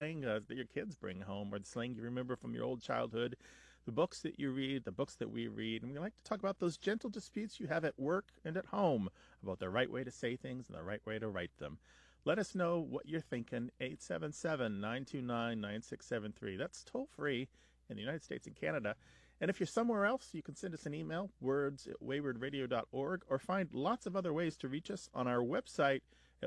that your kids bring home, or the slang you remember from your old childhood, the books that you read, the books that we read. And we like to talk about those gentle disputes you have at work and at home, about the right way to say things and the right way to write them. Let us know what you're thinking. 877-929-9673. That's toll free in the United States and Canada. And if you're somewhere else, you can send us an email, words@waywardradio.org, or find lots of other ways to reach us on our website at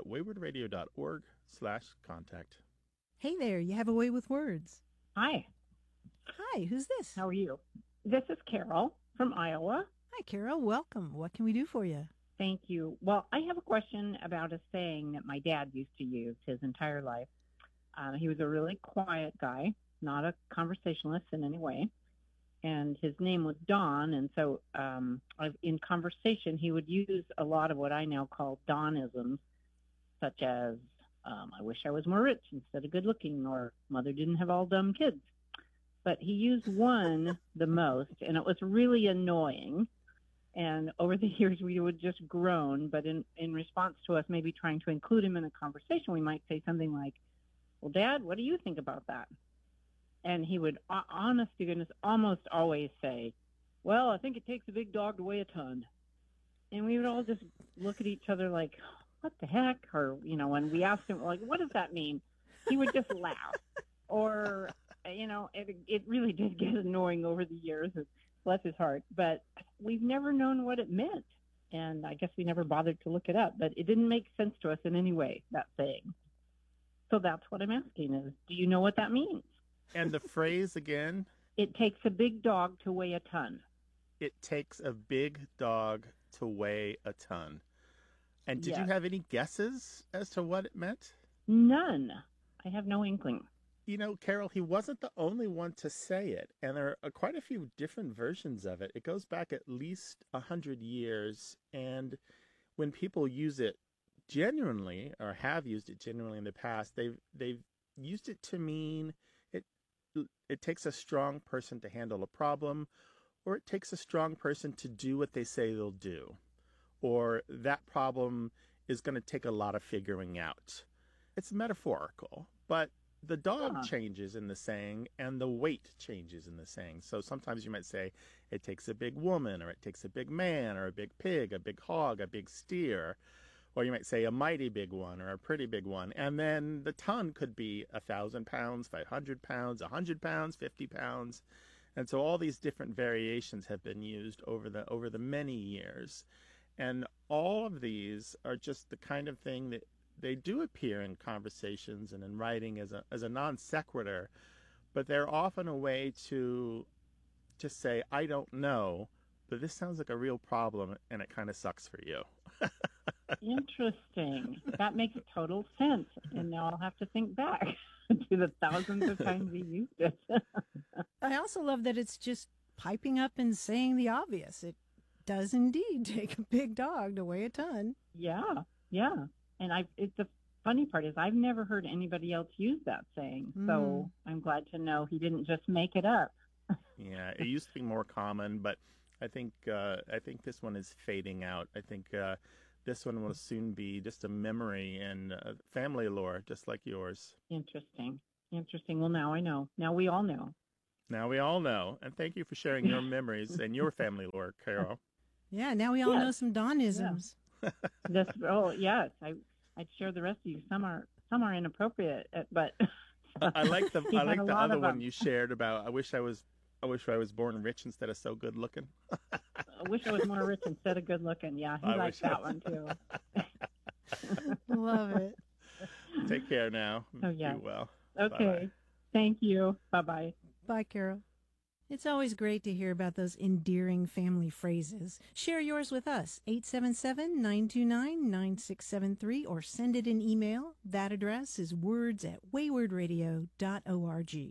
waywardradio.org/contact. Hey there, you have a way with words. Hi. Hi, who's this? How are you? This is Carol from Iowa. Hi, Carol. Welcome. What can we do for you? Thank you. Well, I have a question about a saying that my dad used to use his entire life. He was a really quiet guy, not a conversationalist in any way. And his name was Don. And so in conversation, he would use a lot of what I now call Donisms, such as, I wish I was more rich instead of good looking, or mother didn't have all dumb kids. But he used one the most, and it was really annoying. And over the years, we would just groan. But in response to us maybe trying to include him in a conversation, we might say something like, well, Dad, what do you think about that? And he would, honest to goodness, almost always say, well, I think it takes a big dog to weigh a ton. And we would all just look at each other like, what the heck? Or, when we asked him, like, what does that mean? He would just laugh. Or, it really did get annoying over the years, bless his heart. But we've never known what it meant. And I guess we never bothered to look it up. But it didn't make sense to us in any way, that saying. So that's what I'm asking is, do you know what that means? And the phrase again? It takes a big dog to weigh a ton. It takes a big dog to weigh a ton. And did Yes. you have any guesses as to what it meant? None. I have no inkling. Carol, he wasn't the only one to say it, and there are quite a few different versions of it. It goes back at least 100 years, and when people use it genuinely, or have used it genuinely in the past, they've used it to mean it takes a strong person to handle a problem, or it takes a strong person to do what they say they'll do, or that problem is going to take a lot of figuring out. It's metaphorical, but the dog changes in the saying, and the weight changes in the saying. So sometimes you might say it takes a big woman, or it takes a big man, or a big pig, a big hog, a big steer. Or you might say a mighty big one, or a pretty big one. And then the ton could be 1,000 pounds, 500 pounds, 100 pounds, 50 pounds. And so all these different variations have been used over the many years. And all of these are just the kind of thing that they do appear in conversations and in writing as a non sequitur, but they're often a way to just say, I don't know, but this sounds like a real problem, and it kind of sucks for you. Interesting. That makes total sense. And now I'll have to think back to the thousands of times he used it. I also love that it's just piping up and saying the obvious. It does indeed take a big dog to weigh a ton. Yeah. And the funny part is I've never heard anybody else use that saying. So I'm glad to know he didn't just make it up. Yeah, it used to be more common, but I think this one is fading out. I think this one will soon be just a memory and family lore, just like yours. Interesting. Well, now I know. Now we all know. And thank you for sharing your memories and your family lore, Carol. Yeah, now we all know some Donisms. Yeah. Yes. I'd share the rest of you. Some are inappropriate, but I like the other one you shared about. I wish I was born rich instead of so good looking. I wish I was more rich instead of good looking. Yeah, he likes that one too. Love it. Take care now. Oh yeah. Be well. Okay. Bye-bye. Thank you. Bye-bye. Bye, Carol. It's always great to hear about those endearing family phrases. Share yours with us, 877-929-9673, or send it an email. That address is words@waywardradio.org.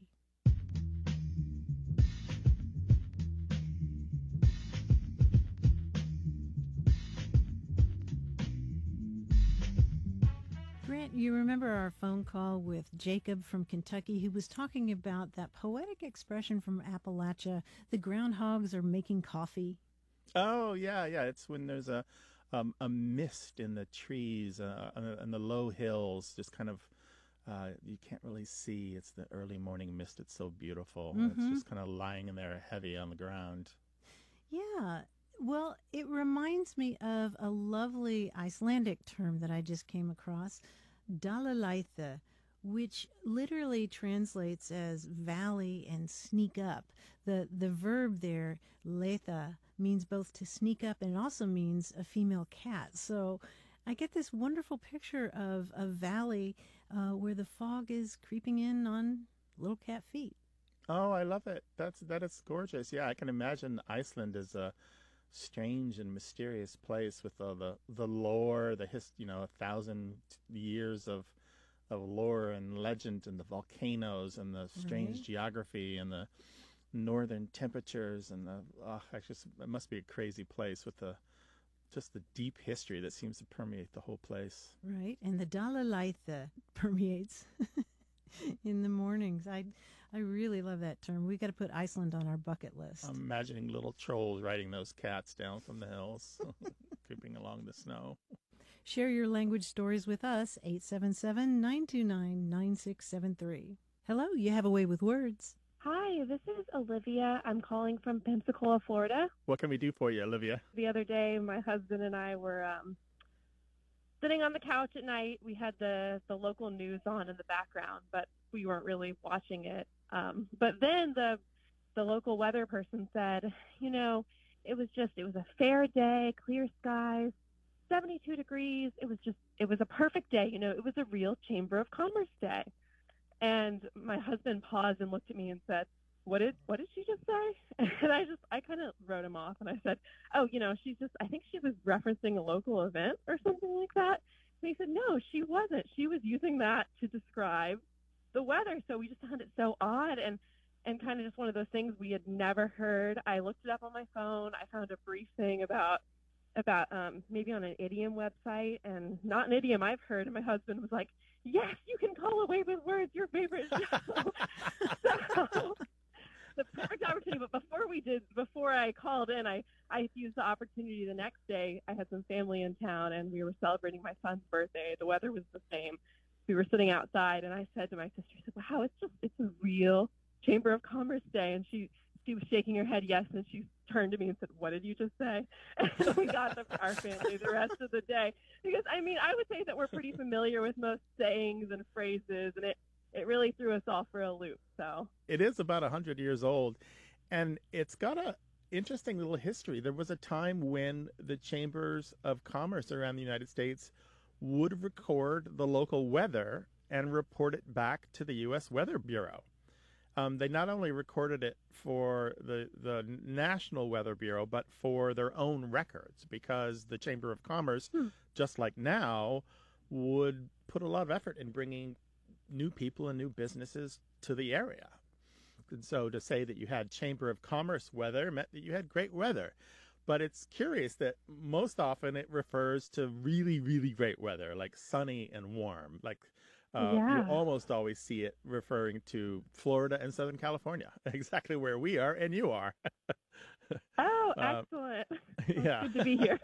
Grant, you remember our phone call with Jacob from Kentucky who was talking about that poetic expression from Appalachia, the groundhogs are making coffee? Oh, yeah. It's when there's a mist in the trees and the low hills, just kind of You can't really see. It's the early morning mist. It's so beautiful. It's Mm-hmm. just kind of lying in there heavy on the ground. Yeah. Well, it reminds me of a lovely Icelandic term that I just came across, Dalalætha, which literally translates as valley and sneak up. The verb there, letha, means both to sneak up and it also means a female cat. So I get this wonderful picture of a valley where the fog is creeping in on little cat feet. Oh, I love it. That is gorgeous. Yeah, I can imagine Iceland as a strange and mysterious place with all the lore, a thousand years of lore and legend, and the volcanoes and the strange Right. geography and the northern temperatures and it must be a crazy place with the deep history that seems to permeate the whole place. Right, and the Dalalætha permeates in the mornings. I really love that term. We got to put Iceland on our bucket list. I'm imagining little trolls riding those cats down from the hills, creeping along the snow. Share your language stories with us, 877-929-9673. Hello, you have a way with words. Hi, this is Olivia. I'm calling from Pensacola, Florida. What can we do for you, Olivia? The other day, my husband and I were sitting on the couch at night. We had the local news on in the background, but we weren't really watching it. But then the local weather person said, it was a fair day, clear skies, 72 degrees. It was a perfect day. It was a real Chamber of Commerce day. And my husband paused and looked at me and said, what did she just say? And I kind of wrote him off and I said, oh, I think she was referencing a local event or something like that. And he said, no, she wasn't. She was using that to describe the weather. So we just found it so odd and kind of just one of those things we had never heard. I looked it up on my phone. I found a brief thing about maybe on an idiom website, and not an idiom I've heard. And my husband was like, yes, you can call Away with Words your favorite show. So the perfect opportunity. But before I called in, I used the opportunity the next day. I had some family in town and we were celebrating my son's birthday. The weather was the same. We were sitting outside and I said to my sister, I said, wow, it's a real Chamber of Commerce day. And she was shaking her head yes, and she turned to me and said, what did you just say? And we got our family the rest of the day. Because, I would say that we're pretty familiar with most sayings and phrases, and it really threw us all for a loop. So It is about 100 years old, and it's got a interesting little history. There was a time when the chambers of commerce around the United States would record the local weather and report it back to the U.S. Weather Bureau. They not only recorded it for the National Weather Bureau, but for their own records, because the Chamber of Commerce, just like now, would put a lot of effort in bringing new people and new businesses to the area. And so to say that you had Chamber of Commerce weather meant that you had great weather. But it's curious that most often it refers to really, really great weather, like sunny and warm. Like you almost always see it referring to Florida and Southern California, exactly where we are and you are. Oh, excellent. Yeah. Good to be here.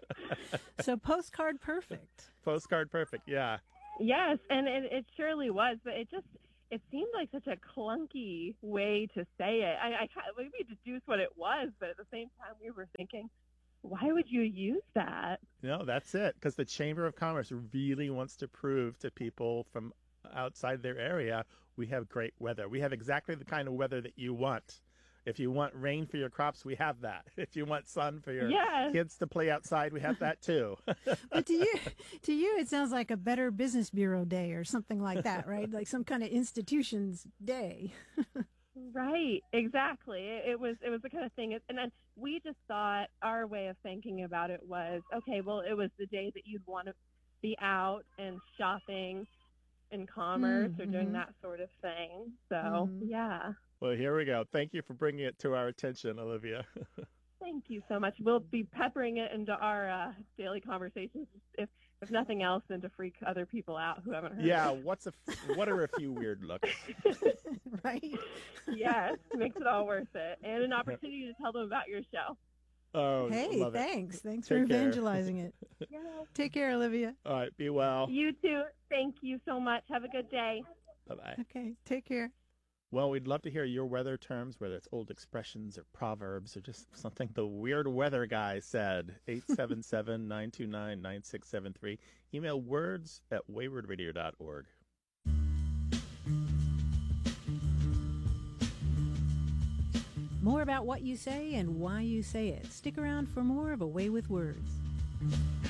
So postcard perfect. Postcard perfect, yeah. Yes, and it surely was, but it seemed like such a clunky way to say it. We deduced what it was, but at the same time we were thinking, why would you use that? No, that's it, because the Chamber of Commerce really wants to prove to people from outside their area, we have great weather. We have exactly the kind of weather that you want. If you want rain for your crops, we have that. If you want sun for your kids to play outside, we have that too. But to you, it sounds like a Better Business Bureau day or something like that, right? Like some kind of institution's day. Right, exactly. It was the kind of thing, and then we just thought our way of thinking about it was, okay, well, it was the day that you'd want to be out and shopping in commerce or doing that sort of thing. So, yeah. Well, here we go. Thank you for bringing it to our attention, Olivia. Thank you so much. We'll be peppering it into our daily conversations, if nothing else, than to freak other people out who haven't heard it. What are a few weird looks? Right? Yes, makes it all worth it. And an opportunity to tell them about your show. Oh, Hey, love it. thanks. Thanks for Take care. evangelizing it. Yeah. Take care, Olivia. All right, be well. You too. Thank you so much. Have a good day. Bye-bye. Okay, take care. Well, we'd love to hear your weather terms, whether it's old expressions or proverbs or just something the weird weather guy said. 877-929-9673. Email words@waywardradio.org. More about what you say and why you say it. Stick around for more of A Way with Words.